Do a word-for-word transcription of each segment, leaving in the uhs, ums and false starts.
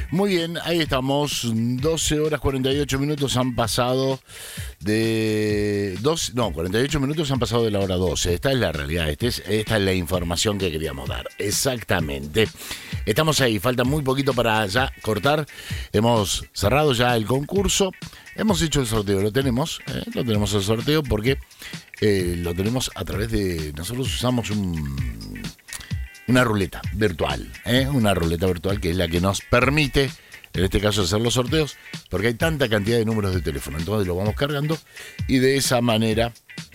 Muy bien, ahí estamos. doce horas cuarenta y ocho minutos han pasado de... Dos, no, cuarenta y ocho minutos han pasado de la hora doce. Esta es la realidad, este es, esta es la información que queríamos dar. Exactamente. Estamos ahí, falta muy poquito para ya cortar. Hemos cerrado ya el concurso. Hemos hecho el sorteo, lo tenemos. ¿eh? Lo tenemos el sorteo porque eh, lo tenemos a través de... Nosotros usamos un... Una ruleta virtual, ¿eh? Una ruleta virtual que es la que nos permite, en este caso, hacer los sorteos, porque hay tanta cantidad de números de teléfono. Entonces lo vamos cargando y de esa manera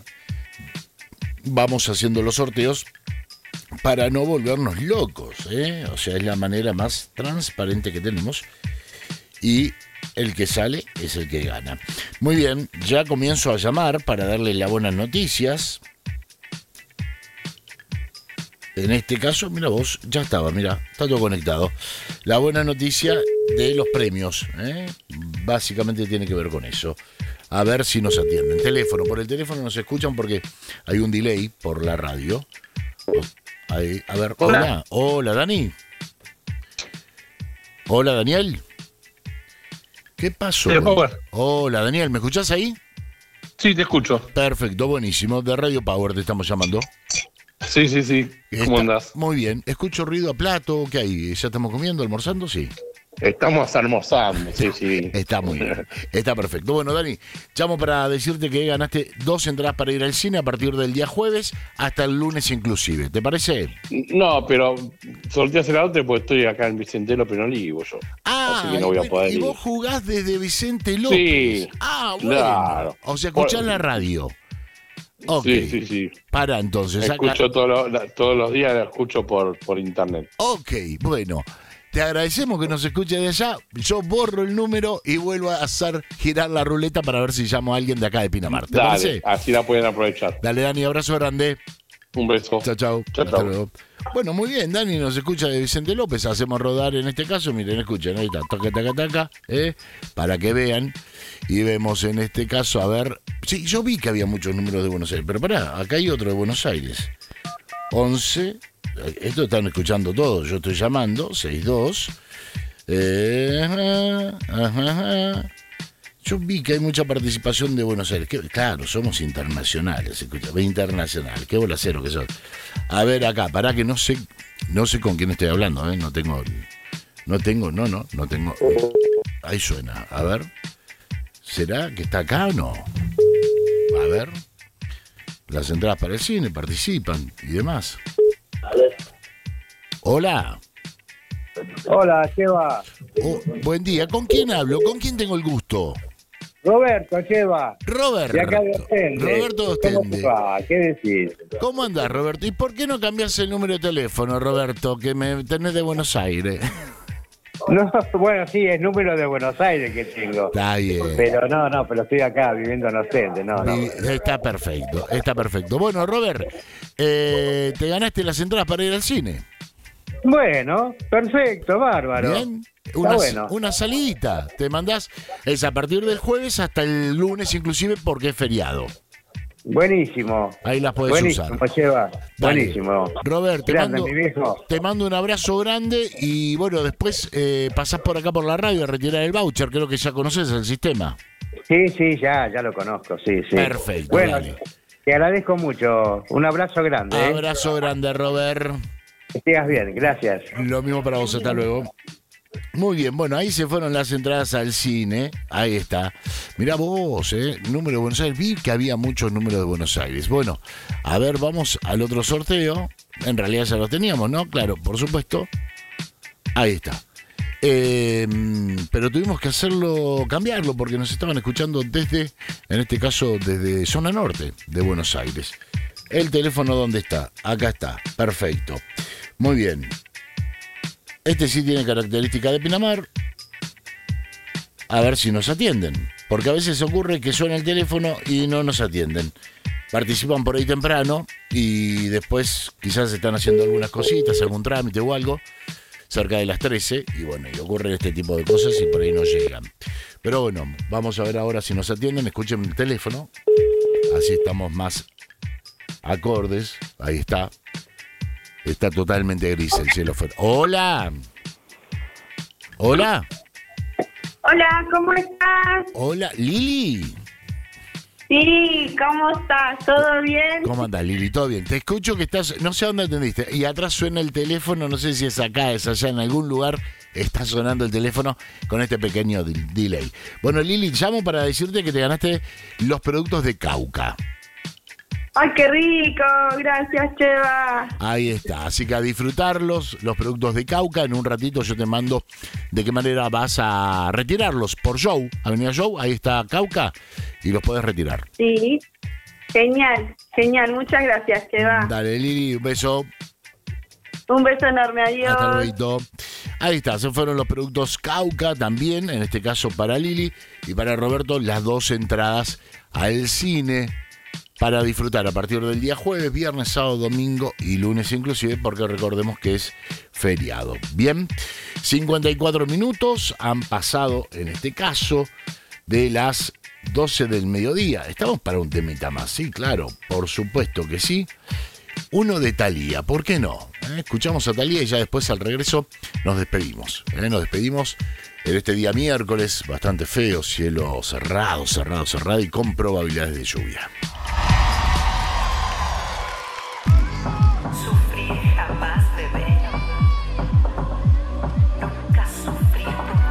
vamos haciendo los sorteos para no volvernos locos, ¿eh? O sea, es la manera más transparente que tenemos y el que sale es el que gana. Muy bien, ya comienzo a llamar para darle las buenas noticias. En este caso, mira vos, ya estaba, mira, está todo conectado. La buena noticia de los premios, ¿eh? Básicamente tiene que ver con eso. A ver si nos atienden. Teléfono, por el teléfono nos escuchan porque hay un delay por la radio. Ahí, a ver, hola, hola, hola Dani. Hola Daniel. ¿Qué pasó? Sí, hola Daniel, ¿me escuchás ahí? Sí, te escucho. Perfecto, buenísimo. De Radio Power te estamos llamando. Sí, sí, sí. ¿Cómo Está, andás? Muy bien. Escucho ruido a plato. ¿Qué hay? ¿Ya estamos comiendo, almorzando? Sí. Estamos almorzando, sí, sí. Está muy bien. Está perfecto. Bueno, Dani, llamo para decirte que ganaste dos entradas para ir al cine a partir del día jueves hasta el lunes inclusive. ¿Te parece? No, pero sorteas el auto porque estoy acá en Vicente López, no vivo yo. Ah, Así que no voy a poder y ir. vos jugás desde Vicente López. Sí. Ah, bueno. Claro. O sea, escuchás Por... la radio. Ok. Sí, sí, sí. Para entonces. Escucho Acá... todos los, todos los días, la escucho por, por internet. Ok, bueno. Te agradecemos que nos escuche de allá. Yo borro el número y vuelvo a hacer girar la ruleta para ver si llamo a alguien de acá de Pinamar. ¿Te Dale, parece? así la pueden aprovechar. Dale, Dani, abrazo grande. Un beso. Chao, chao. Chao, Hasta chao. luego. Bueno, muy bien, Dani nos escucha de Vicente López. Hacemos rodar en este caso. Miren, escuchen, ahí está. Taca, taca, taca. ¿eh? Para que vean. Y vemos en este caso, a ver. Sí, yo vi que había muchos números de Buenos Aires. Pero pará, acá hay otro de Buenos Aires. once. Esto están escuchando todos. Yo estoy llamando. sesenta y dos. Eh, ajá, ajá. Yo vi que hay mucha participación de Buenos Aires. Que, claro, somos internacionales, escucha, internacional. Qué bolacero que sos. A ver acá, pará que no sé, no sé con quién estoy hablando, ¿eh? No tengo, no tengo, no, no, no tengo. Ahí suena, a ver. ¿Será que está acá o no? A ver. Las entradas para el cine participan y demás. Hola. Hola, Cheva. Oh, buen día. ¿Con quién hablo? ¿Con quién tengo el gusto? Roberto, Cheva. Roberto. De acá de Ostende. Roberto ¿Cómo Ostende. te va? ¿Qué decís? ¿Cómo andás, Roberto? ¿Y por qué no cambias el número de teléfono, Roberto? Que me tenés de Buenos Aires. No, bueno, sí, es número de Buenos Aires que tengo. Está bien. Pero no, no, pero estoy acá viviendo en Ostende, no, no. Y está perfecto, está perfecto. Bueno, Robert, eh, te ganaste las entradas para ir al cine. Bueno, perfecto, bárbaro. Bien. Una, bueno. una salidita. Te mandás, es a partir del jueves hasta el lunes inclusive porque es feriado. Buenísimo. Ahí las podés Buenísimo, usar. Cheva. Dale. Buenísimo. Robert, te Grande, mando, mi viejo. te mando un abrazo grande y bueno, después eh, pasás por acá por la radio a retirar el voucher. Creo que ya conoces el sistema. Sí, sí, ya, ya lo conozco, sí, sí. Perfecto, Bueno, dale. te agradezco mucho. Un abrazo grande. ¿eh? Abrazo grande, Robert. Que sigas bien, gracias. Lo mismo para vos, hasta luego. Muy bien, bueno, ahí se fueron las entradas al cine. Ahí está. Mirá vos, ¿eh? Número de Buenos Aires. Vi que había muchos números de Buenos Aires. Bueno, a ver, vamos al otro sorteo. En realidad ya lo teníamos, ¿no? Claro, por supuesto. Ahí está. Eh, pero tuvimos que hacerlo, cambiarlo, porque nos estaban escuchando desde, en este caso, desde zona norte de Buenos Aires. El teléfono, ¿dónde está? Acá está. Perfecto. Muy bien. Este sí tiene característica de Pinamar. A ver si nos atienden. Porque a veces ocurre que suena el teléfono y no nos atienden. Participan por ahí temprano y después quizás están haciendo algunas cositas, algún trámite o algo, cerca de las trece. Y bueno, y ocurren este tipo de cosas y por ahí no llegan. Pero bueno, vamos a ver ahora si nos atienden. Escuchen el teléfono. Así estamos más acordes. Ahí está. Está totalmente gris el cielo fuera. ¡Hola! Hola. Hola, ¿cómo estás? Hola, Lili. Sí, ¿cómo estás? ¿Todo bien? ¿Cómo andas, Lili? ¿Todo bien? Te escucho que estás, no sé dónde atendiste, y atrás suena el teléfono, no sé si es acá, es allá, en algún lugar está sonando el teléfono con este pequeño de- delay. Bueno, Lili, llamo para decirte que te ganaste los productos de Cauca. ¡Ay, qué rico! Gracias, Cheva. Ahí está, así que a disfrutarlos, los productos de Cauca. En un ratito yo te mando de qué manera vas a retirarlos por Show, Avenida Show, ahí está Cauca, y los puedes retirar. Sí, genial, genial. Muchas gracias, Cheva. Dale, Lili, un beso. Un beso enorme, adiós. Hasta luego. Ahí está, se fueron los productos Cauca también, en este caso para Lili y para Roberto, las dos entradas al cine para disfrutar a partir del día jueves, viernes, sábado, domingo y lunes inclusive, porque recordemos que es feriado. Bien, cincuenta y cuatro minutos han pasado en este caso de las doce del mediodía. Estamos para un temita más, sí, claro, por supuesto que sí. Uno de Thalía, ¿por qué no? ¿Eh? Escuchamos a Thalía y ya después al regreso nos despedimos. ¿eh? Nos despedimos en este día miércoles, bastante feo, cielo cerrado, cerrado, cerrado y con probabilidades de lluvia.